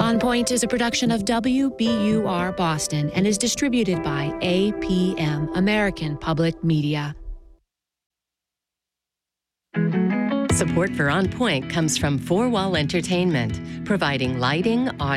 On Point is a production of WBUR Boston and is distributed by APM, American Public Media. Support for On Point comes from Four Wall Entertainment, providing lighting, audio,